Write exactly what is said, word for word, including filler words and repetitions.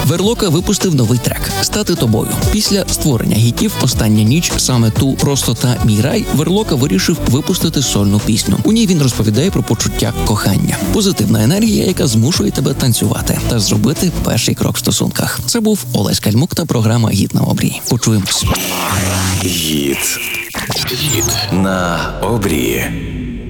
Верлока випустив новий трек «Стати тобою». Після створення гітів «Остання ніч», «Саме ту», «Просто» та «Мій рай» Верлока вирішив випустити сольну пісню. У ній він розповідає про почуття кохання. Позитивна енергія, яка змушує тебе танцювати та зробити перший крок в стосунках. Це був Олесь Кальмук та програма «Гіт на обрії». Почуємось. Гіт. Гіт на обрії.